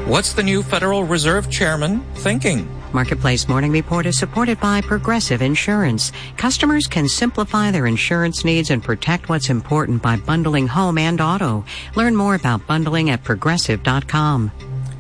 What's the new Federal Reserve Chairman thinking? Marketplace Morning Report is supported by Progressive Insurance. Customers can simplify their insurance needs and protect what's important by bundling home and auto. Learn more about bundling at progressive.com.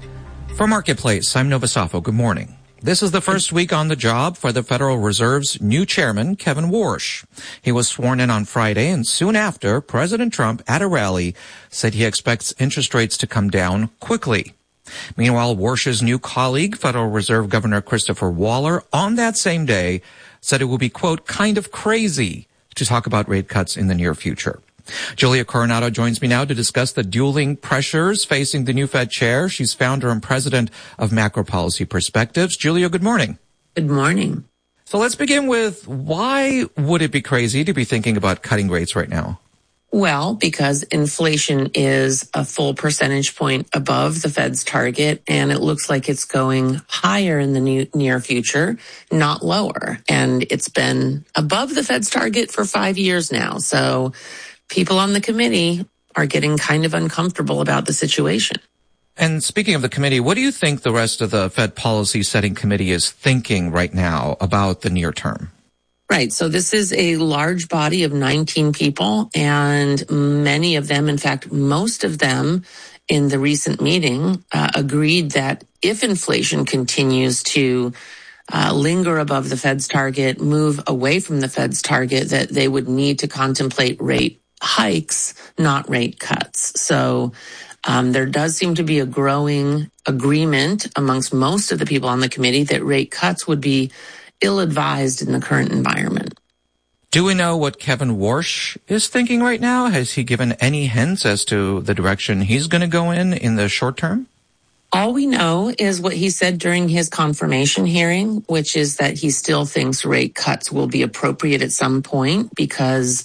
For Marketplace, I'm Nova Safo. Good morning. This is the first week on the job for the Federal Reserve's new chairman, Kevin Warsh. He was sworn in on Friday, and soon after, President Trump, at a rally, said he expects interest rates to come down quickly. Meanwhile, Warsh's new colleague, Federal Reserve Governor Christopher Waller, on that same day, said it will be, quote, kind of crazy to talk about rate cuts in the near future. Julia Coronado joins me now to discuss the dueling pressures facing the new Fed chair. She's founder and president of Macro Policy Perspectives. Julia, good morning. Good morning. So let's begin with, why would it be crazy to be thinking about cutting rates right now? Well, because inflation is a full percentage point above the Fed's target, and it looks like it's going higher in the near future, not lower. And it's been above the Fed's target for 5 years now. So people on the committee are getting kind of uncomfortable about the situation. And speaking of the committee, what do you think the rest of the Fed Policy Setting Committee is thinking right now about the near term? Right. So this is a large body of 19 people, and many of them, in fact, most of them in the recent meeting agreed that if inflation continues to linger above the Fed's target, move away from the Fed's target, that they would need to contemplate rate hikes, not rate cuts. So there does seem to be a growing agreement amongst most of the people on the committee that rate cuts would be ill-advised in the current environment. Do we know what Kevin Warsh is thinking right now? Has he given any hints as to the direction he's going to go in the short term? All we know is what he said during his confirmation hearing, which is that he still thinks rate cuts will be appropriate at some point because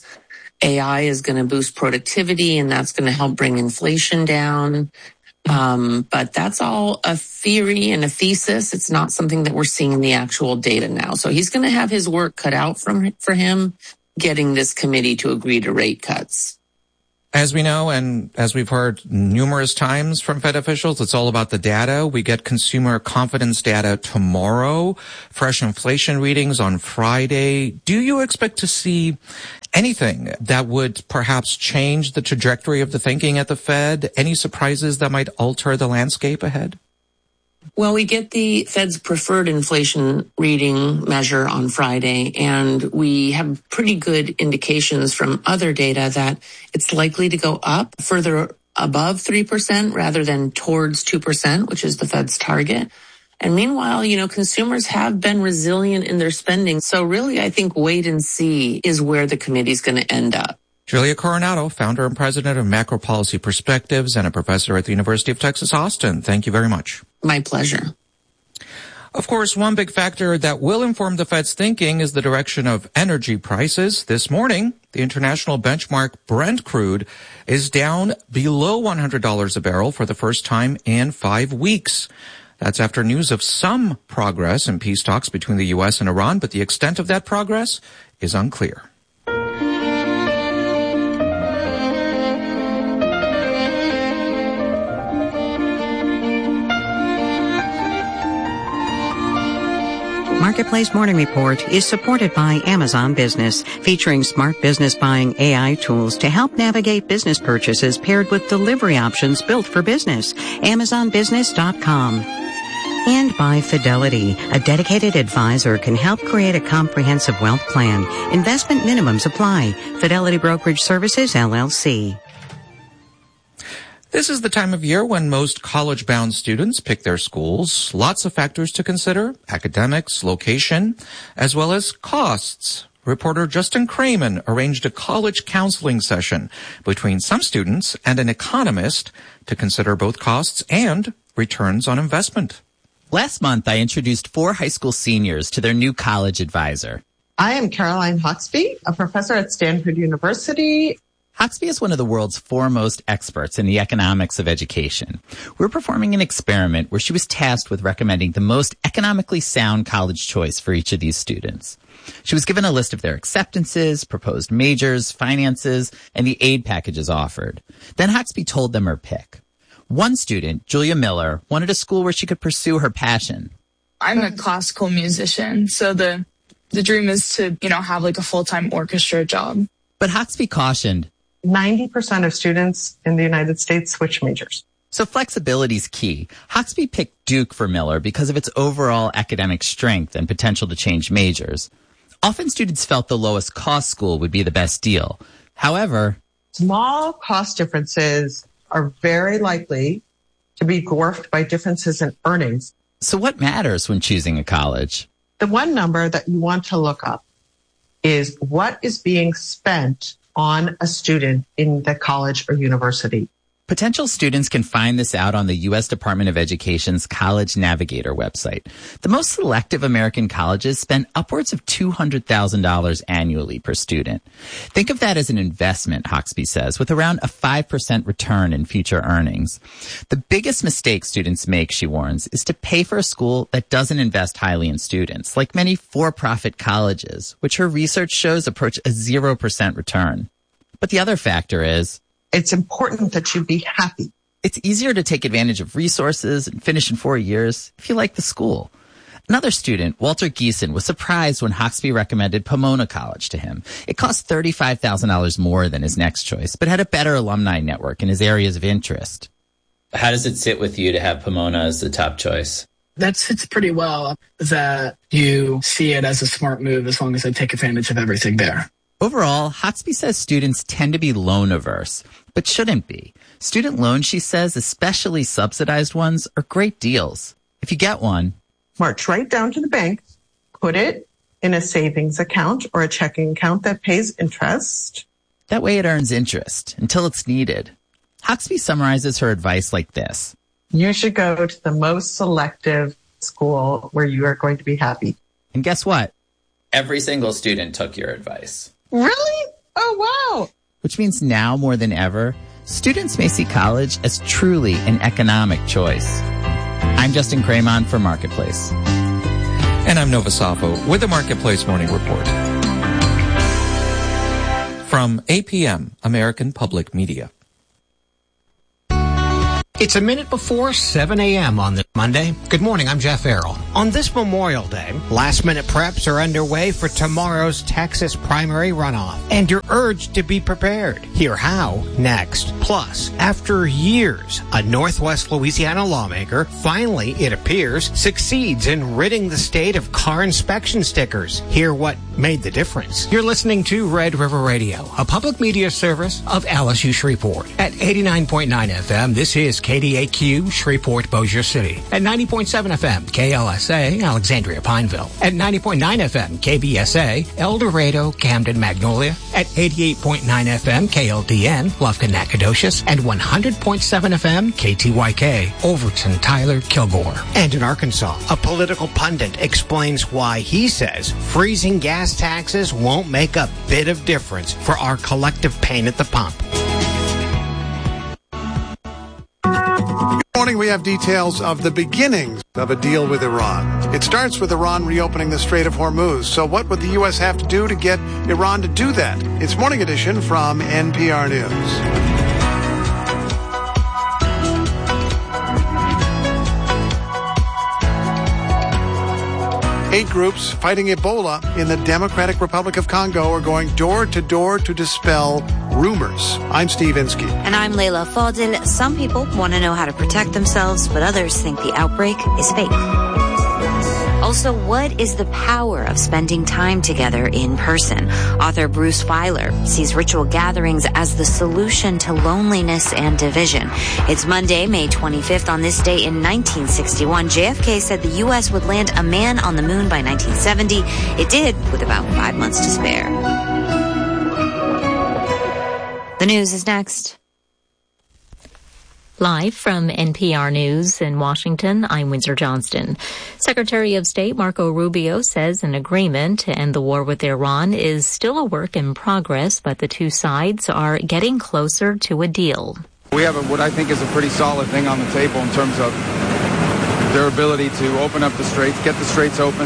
AI is going to boost productivity and that's going to help bring inflation down. But that's all a theory and a thesis. It's not something that we're seeing in the actual data now. So he's going to have his work cut out for him getting this committee to agree to rate cuts. As we know, and as we've heard numerous times from Fed officials, it's all about the data. We get consumer confidence data tomorrow, fresh inflation readings on Friday. Do you expect to see anything that would perhaps change the trajectory of the thinking at the Fed? Any surprises that might alter the landscape ahead? Well, we get the Fed's preferred inflation reading measure on Friday, and we have pretty good indications from other data that it's likely to go up further above 3% rather than towards 2%, which is the Fed's target. And meanwhile, consumers have been resilient in their spending. So really, I think wait and see is where the committee's going to end up. Julia Coronado, founder and president of Macro Policy Perspectives and a professor at the University of Texas, Austin. Thank you very much. My pleasure. Of course, one big factor that will inform the Fed's thinking is the direction of energy prices. This morning, the international benchmark Brent crude is down below $100 a barrel for the first time in 5 weeks. That's after news of some progress in peace talks between the U.S. and Iran, but the extent of that progress is unclear. Marketplace Morning Report is supported by Amazon Business, featuring smart business buying AI tools to help navigate business purchases paired with delivery options built for business. AmazonBusiness.com. And by Fidelity, a dedicated advisor can help create a comprehensive wealth plan. Investment minimums apply. Fidelity Brokerage Services, LLC. This is the time of year when most college-bound students pick their schools. Lots of factors to consider: academics, location, as well as costs. Reporter Justin Cramen arranged a college counseling session between some students and an economist to consider both costs and returns on investment. Last month, I introduced 4 high school seniors to their new college advisor. I am Caroline Hawksby, a professor at Stanford University. Hawksby is one of the world's foremost experts in the economics of education. We're performing an experiment where she was tasked with recommending the most economically sound college choice for each of these students. She was given a list of their acceptances, proposed majors, finances, and the aid packages offered. Then Hawksby told them her pick. One student, Julia Miller, wanted a school where she could pursue her passion. I'm a classical musician, so the dream is to, have like a full-time orchestra job. But Hoxby cautioned, 90% of students in the United States switch majors. So flexibility is key. Hoxby picked Duke for Miller because of its overall academic strength and potential to change majors. Often students felt the lowest cost school would be the best deal. However, small cost differences are very likely to be dwarfed by differences in earnings. So what matters when choosing a college? The one number that you want to look up is what is being spent on a student in the college or university. Potential students can find this out on the U.S. Department of Education's College Navigator website. The most selective American colleges spend upwards of $200,000 annually per student. Think of that as an investment, Hoxby says, with around a 5% return in future earnings. The biggest mistake students make, she warns, is to pay for a school that doesn't invest highly in students, like many for-profit colleges, which her research shows approach a 0% return. But the other factor is, it's important that you be happy. It's easier to take advantage of resources and finish in 4 years if you like the school. Another student, Walter Geeson, was surprised when Hoxby recommended Pomona College to him. It cost $35,000 more than his next choice, but had a better alumni network in his areas of interest. How does it sit with you to have Pomona as the top choice? That sits pretty well, that you see it as a smart move as long as I take advantage of everything there. Overall, Hoxby says students tend to be loan averse, but shouldn't be. Student loans, she says, especially subsidized ones, are great deals. If you get one, march right down to the bank, put it in a savings account or a checking account that pays interest. That way it earns interest until it's needed. Hoxby summarizes her advice like this. You should go to the most selective school where you are going to be happy. And guess what? Every single student took your advice. Really? Oh, wow. Which means now more than ever, students may see college as truly an economic choice. I'm Justin Cremon for Marketplace. And I'm Nova Safo with the Marketplace Morning Report. From APM, American Public Media. It's a minute before 7 a.m. on this Monday. Good morning, I'm Jeff Errol. On this Memorial Day, last-minute preps are underway for tomorrow's Texas primary runoff, and you're urged to be prepared. Hear how next. Plus, after years, a Northwest Louisiana lawmaker finally, it appears, succeeds in ridding the state of car inspection stickers. Hear what made the difference. You're listening to Red River Radio, a public media service of LSU Shreveport. At 89.9 FM, this is KDAQ, Shreveport, Bossier City. At 90.7 FM, KLSA, Alexandria, Pineville. At 90.9 FM, KBSA, El Dorado, Camden, Magnolia. At 88.9 FM, KLDN, Lufkin, Nacogdoches. And 100.7 FM, KTYK, Overton, Tyler, Kilgore. And in Arkansas, a political pundit explains why he says freezing gas taxes won't make a bit of difference for our collective pain at the pump. This morning we have details of the beginnings of a deal with Iran. It starts with Iran reopening the Strait of Hormuz. So what would the U.S. have to do to get Iran to do that? It's Morning Edition from NPR News. 8 groups fighting Ebola in the Democratic Republic of Congo are going door to door to dispel rumors. I'm Steve Inskeep. And I'm Layla Fadil. Some people want to know how to protect themselves, but others think the outbreak is fake. Also, what is the power of spending time together in person? Author Bruce Feiler sees ritual gatherings as the solution to loneliness and division. It's Monday, May 25th. On this day in 1961, JFK said the U.S. would land a man on the moon by 1970. It did, with about 5 months to spare. The news is next. Live from NPR News in Washington, I'm Windsor Johnston. Secretary of State Marco Rubio says an agreement to end the war with Iran is still a work in progress, but the two sides are getting closer to a deal. We have what I think is a pretty solid thing on the table in terms of their ability to open up the straits, get the straits open,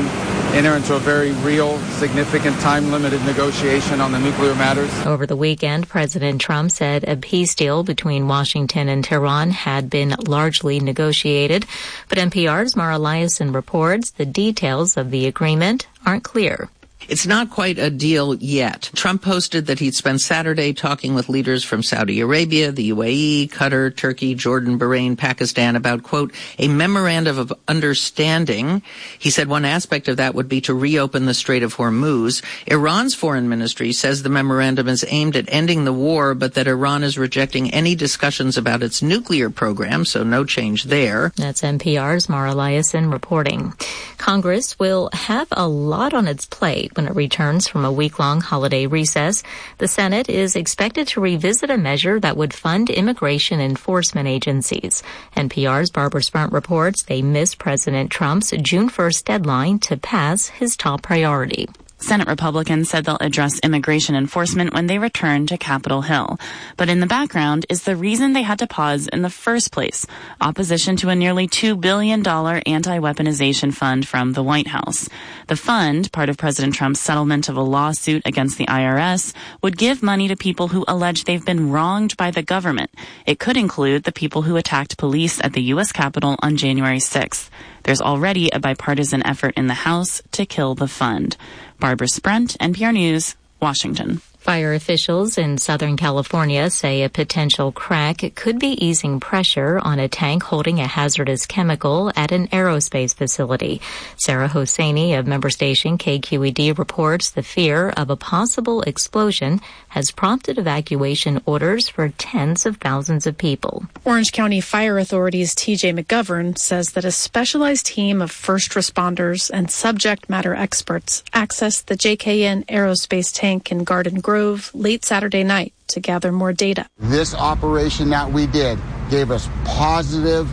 enter into a very real, significant, time-limited negotiation on the nuclear matters. Over the weekend, President Trump said a peace deal between Washington and Tehran had been largely negotiated, but NPR's Mara Liasson reports the details of the agreement aren't clear. It's not quite a deal yet. Trump posted that he'd spend Saturday talking with leaders from Saudi Arabia, the UAE, Qatar, Turkey, Jordan, Bahrain, Pakistan about, quote, a memorandum of understanding. He said one aspect of that would be to reopen the Strait of Hormuz. Iran's foreign ministry says the memorandum is aimed at ending the war, but that Iran is rejecting any discussions about its nuclear program, so no change there. That's NPR's Mara Liasson reporting. Congress will have a lot on its plate when it returns from a week-long holiday recess. The Senate is expected to revisit a measure that would fund immigration enforcement agencies. NPR's Barbara Spunt reports they missed President Trump's June 1st deadline to pass his top priority. Senate Republicans said they'll address immigration enforcement when they return to Capitol Hill. But in the background is the reason they had to pause in the first place: opposition to a nearly $2 billion anti-weaponization fund from the White House. The fund, part of President Trump's settlement of a lawsuit against the IRS, would give money to people who allege they've been wronged by the government. It could include the people who attacked police at the U.S. Capitol on January 6th. There's already a bipartisan effort in the House to kill the fund. Barbara Spunt, NPR News, Washington. Fire officials in Southern California say a potential crack could be easing pressure on a tank holding a hazardous chemical at an aerospace facility. Sarah Hosseini of member station KQED reports the fear of a possible explosion has prompted evacuation orders for tens of thousands of people. Orange County Fire Authority's TJ McGovern says that a specialized team of first responders and subject matter experts accessed the JKN aerospace tank in Garden Grove late Saturday night to gather more data. This operation that we did gave us positive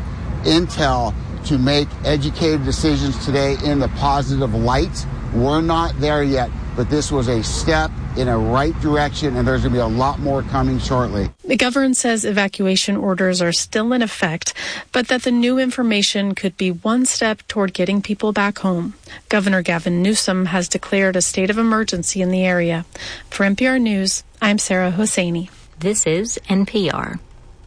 intel to make educated decisions today in the positive light. We're not there yet, but this was a step in a right direction, and there's going to be a lot more coming shortly. McGovern says evacuation orders are still in effect, but that the new information could be one step toward getting people back home. Governor Gavin Newsom has declared a state of emergency in the area. For NPR News, I'm Sarah Hosseini. This is NPR.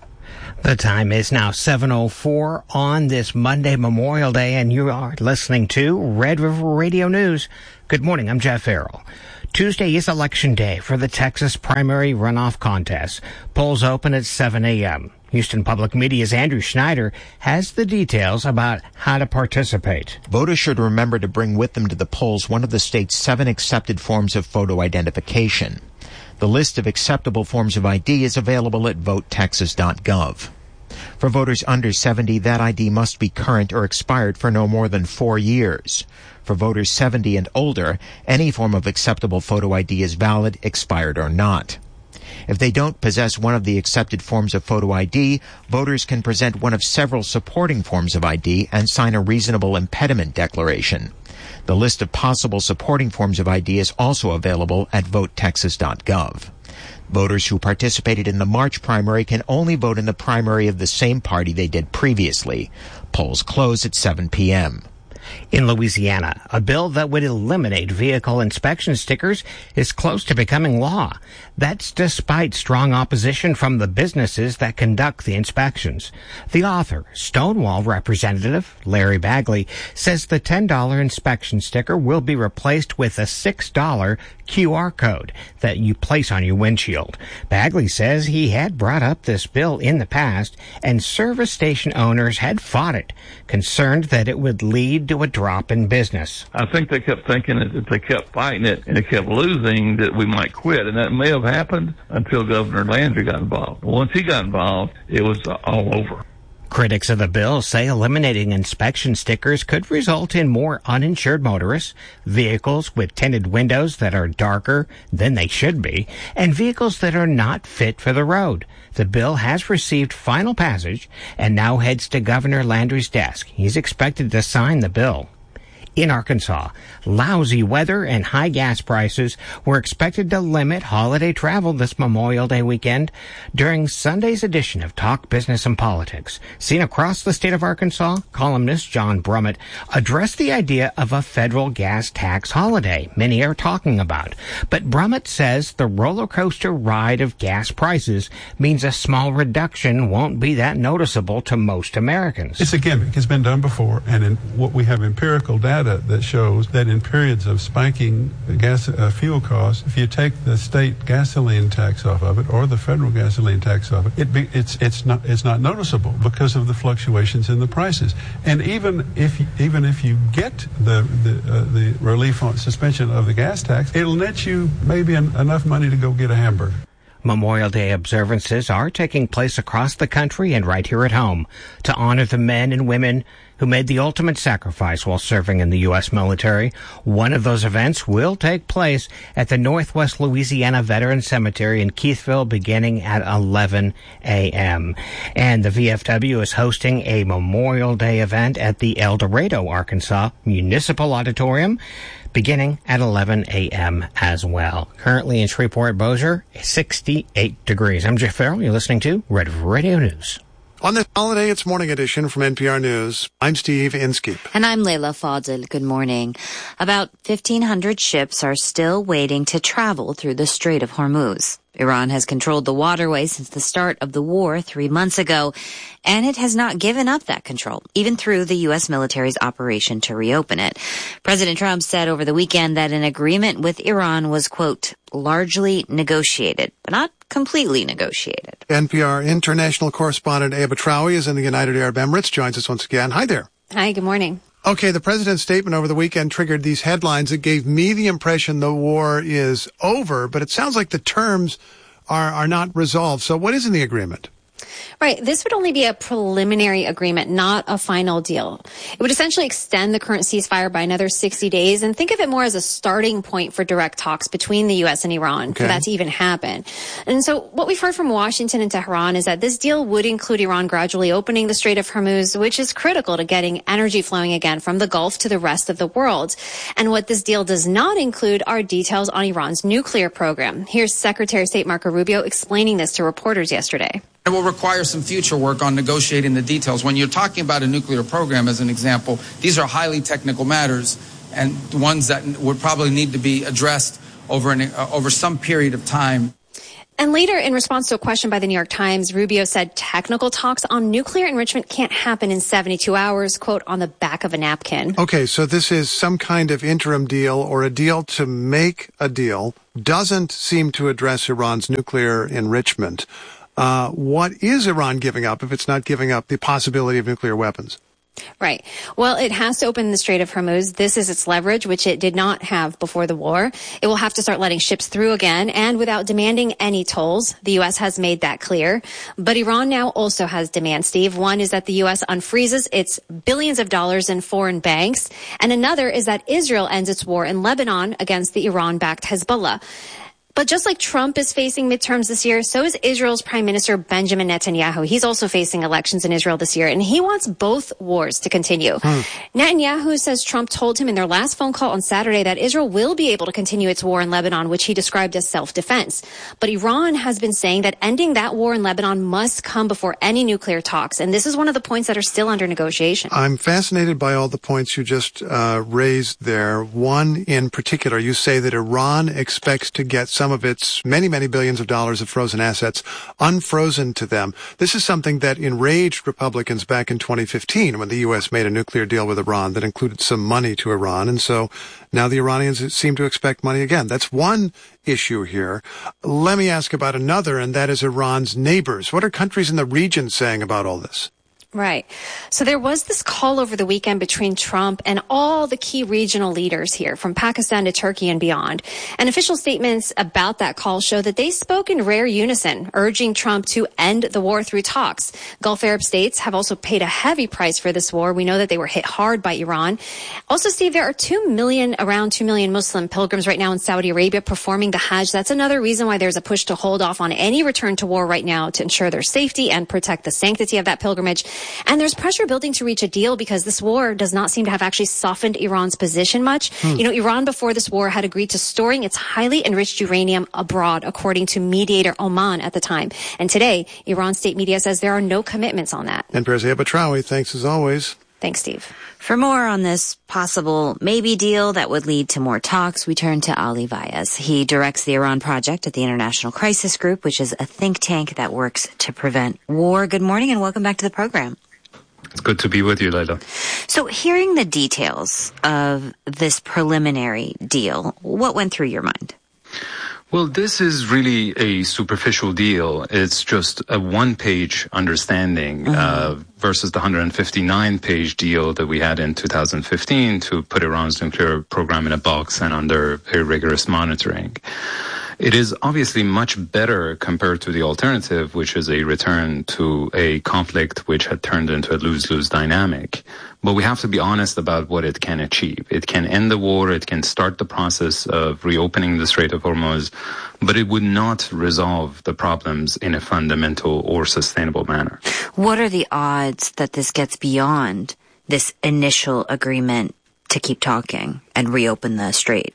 The time is now 7:04 on this Monday, Memorial Day, and you are listening to Red River Radio News. Good morning, I'm Jeff Errol. Tuesday is Election Day for the Texas primary runoff contest. Polls open at 7 a.m. Houston Public Media's Andrew Schneider has the details about how to participate. Voters should remember to bring with them to the polls one of the state's 7 accepted forms of photo identification. The list of acceptable forms of ID is available at votetexas.gov. For voters under 70, that ID must be current or expired for no more than 4 years. For voters 70 and older, any form of acceptable photo ID is valid, expired or not. If they don't possess one of the accepted forms of photo ID, voters can present one of several supporting forms of ID and sign a reasonable impediment declaration. The list of possible supporting forms of ID is also available at votetexas.gov. Voters who participated in the March primary can only vote in the primary of the same party they did previously. Polls close at 7 p.m. In Louisiana, a bill that would eliminate vehicle inspection stickers is close to becoming law. That's despite strong opposition from the businesses that conduct the inspections. The author, Stonewall representative Larry Bagley, says the $10 inspection sticker will be replaced with a $6 QR code that you place on your windshield. Bagley says he had brought up this bill in the past, and service station owners had fought it, concerned that it would lead to a drop in business. I think they kept thinking that if they kept fighting it and they kept losing, that we might quit. And that may have happened until Governor Landry got involved. Once he got involved, it was all over. Critics of the bill say eliminating inspection stickers could result in more uninsured motorists, vehicles with tinted windows that are darker than they should be, and vehicles that are not fit for the road. The bill has received final passage and now heads to Governor Landry's desk. He's expected to sign the bill. In Arkansas, lousy weather and high gas prices were expected to limit holiday travel this Memorial Day weekend. During Sunday's edition of Talk Business and Politics, seen across the state of Arkansas, columnist John Brummett addressed the idea of a federal gas tax holiday many are talking about. But Brummett says the roller coaster ride of gas prices means a small reduction won't be that noticeable to most Americans. It's a gimmick. It's been done before, and in what we have empirical data that shows that in periods of spiking gas fuel costs, if you take the state gasoline tax off of it or the federal gasoline tax off it, it's not noticeable because of the fluctuations in the prices. And even if you get the relief on suspension of the gas tax, it'll net you maybe enough money to go get a hamburger. Memorial Day observances are taking place across the country and right here at home to honor the men and women who made the ultimate sacrifice while serving in the U.S. military. One of those events will take place at the Northwest Louisiana Veterans Cemetery in Keithville beginning at 11 a.m. And the VFW is hosting a Memorial Day event at the El Dorado, Arkansas Municipal Auditorium beginning at 11 a.m. as well. Currently in Shreveport-Bossier, 68 degrees. I'm Jeff Farrell. You're listening to Red Radio News. On this holiday, it's Morning Edition from NPR News. I'm Steve Inskeep. And I'm Leila Fadel. Good morning. About 1,500 ships are still waiting to travel through the Strait of Hormuz. Iran has controlled the waterway since the start of the war 3 months ago, and it has not given up that control, even through the U.S. military's operation to reopen it. President Trump said over the weekend that an agreement with Iran was, quote, largely negotiated, but not completely negotiated. NPR international correspondent Aya Batrawi is in the United Arab Emirates, joins us once again. Hi there. Hi, good morning. Okay, the president's statement over the weekend triggered these headlines. It gave me the impression the war is over, but it sounds like the terms are not resolved. So what is in the agreement? Right. This would only be a preliminary agreement, not a final deal. It would essentially extend the current ceasefire by another 60 days and think of it more as a starting point for direct talks between the U.S. and Iran for that to even happen. And so what we've heard from Washington and Tehran is that this deal would include Iran gradually opening the Strait of Hormuz, which is critical to getting energy flowing again from the Gulf to the rest of the world. And what this deal does not include are details on Iran's nuclear program. Here's Secretary of State Marco Rubio explaining this to reporters yesterday. It will require some future work on negotiating the details. When you're talking about a nuclear program, as an example, these are highly technical matters and ones that would probably need to be addressed over some period of time. And later, in response to a question by the New York Times, Rubio said technical talks on nuclear enrichment can't happen in 72 hours, quote, on the back of a napkin. Okay, so this is some kind of interim deal or a deal to make a deal, doesn't seem to address Iran's nuclear enrichment. What is Iran giving up if it's not giving up the possibility of nuclear weapons? Right. Well, it has to open the Strait of Hormuz. This is its leverage, which it did not have before the war. It will have to start letting ships through again and without demanding any tolls. The U.S. has made that clear. But Iran now also has demands, Steve. One is that the U.S. unfreezes its billions of dollars in foreign banks. And another is that Israel ends its war in Lebanon against the Iran-backed Hezbollah. But just like Trump is facing midterms this year, so is Israel's Prime Minister Benjamin Netanyahu. He's also facing elections in Israel this year, and he wants both wars to continue. Netanyahu says Trump told him in their last phone call on Saturday that Israel will be able to continue its war in Lebanon, which he described as self-defense. But Iran has been saying that ending that war in Lebanon must come before any nuclear talks, and this is one of the points that are still under negotiation. I'm fascinated by all the points you just raised there. One in particular, you say that Iran expects to get some of its many, many billions of dollars of frozen assets unfrozen to them. This is something that enraged Republicans back in 2015 when the U.S. made a nuclear deal with Iran that included some money to Iran. And so now the Iranians seem to expect money again. That's one issue here. Let me ask about another, and that is Iran's neighbors. What are countries in the region saying about all this? Right. So there was this call over the weekend between Trump and all the key regional leaders here, from Pakistan to Turkey and beyond. And official statements about that call show that they spoke in rare unison, urging Trump to end the war through talks. Gulf Arab states have also paid a heavy price for this war. We know that they were hit hard by Iran. Also, Steve, there are around 2 million Muslim pilgrims right now in Saudi Arabia performing the Hajj. That's another reason why there's a push to hold off on any return to war right now to ensure their safety and protect the sanctity of that pilgrimage. And there's pressure building to reach a deal because this war does not seem to have actually softened Iran's position much. You know, Iran before this war had agreed to storing its highly enriched uranium abroad, according to mediator Oman at the time. And today, Iran state media says there are no commitments on that. And Perzia Batrawi, thanks as always. Thanks, Steve. For more on this possible maybe deal that would lead to more talks, we turn to Ali Vaez. He directs the Iran Project at the International Crisis Group, which is a think tank that works to prevent war. Good morning and welcome back to the program. It's good to be with you, Leila. So hearing the details of this preliminary deal, what went through your mind? Well, this is really a superficial deal. It's just a one-page understanding versus the 159-page deal that we had in 2015 to put Iran's nuclear program in a box and under a rigorous monitoring. It is obviously much better compared to the alternative, which is a return to a conflict which had turned into a lose-lose dynamic. But we have to be honest about what it can achieve. It can end the war, it can start the process of reopening the Strait of Hormuz, but it would not resolve the problems in a fundamental or sustainable manner. What are the odds that this gets beyond this initial agreement to keep talking and reopen the strait?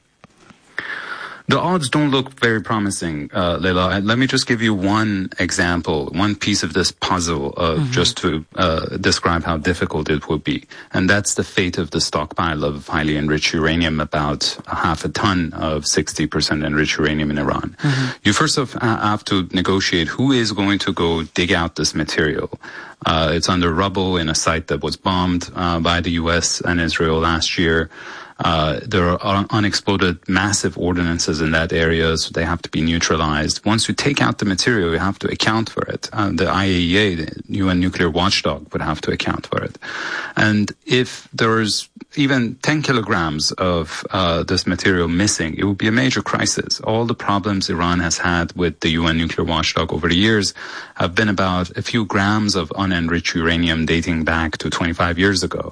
The odds don't look very promising, Leila. Let me just give you one example, one piece of this puzzle, just to describe how difficult it would be. And that's the fate of the stockpile of highly enriched uranium, about half a ton of 60% enriched uranium in Iran. You first have to negotiate who is going to go dig out this material. It's under rubble in a site that was bombed by the U.S. and Israel last year. There are unexploded massive ordinances in that area, so they have to be neutralized. Once you take out the material, you have to account for it. The IAEA, the UN nuclear watchdog, would have to account for it. And if there's even 10 kilograms of this material missing, it would be a major crisis. All the problems Iran has had with the UN nuclear watchdog over the years have been about a few grams of unenriched uranium dating back to 25 years ago.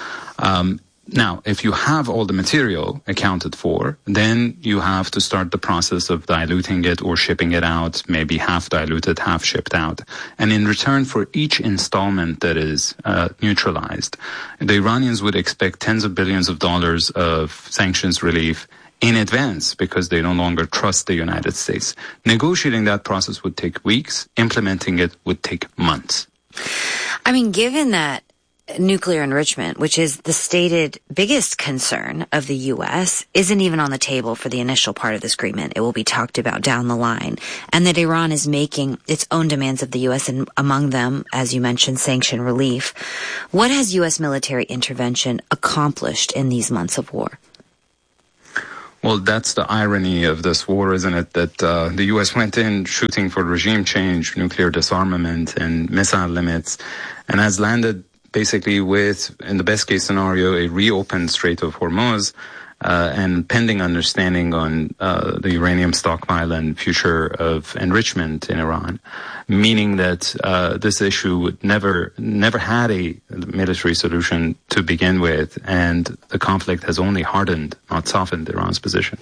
Now, if you have all the material accounted for, then you have to start the process of diluting it or shipping it out, maybe half diluted, half shipped out. And in return for each installment that is neutralized, the Iranians would expect tens of billions of dollars of sanctions relief in advance because they no longer trust the United States. Negotiating that process would take weeks. Implementing it would take months. I mean, given that nuclear enrichment, which is the stated biggest concern of the U.S., isn't even on the table for the initial part of this agreement. It will be talked about down the line. And that Iran is making its own demands of the U.S., and among them, as you mentioned, sanction relief. What has U.S. military intervention accomplished in these months of war? Well, that's the irony of this war, isn't it? That the U.S. went in shooting for regime change, nuclear disarmament, and missile limits, and has landed basically with, in the best case scenario, a reopened Strait of Hormuz and pending understanding on the uranium stockpile and future of enrichment in Iran, meaning that this issue would never had a military solution to begin with, and the conflict has only hardened, not softened, Iran's position.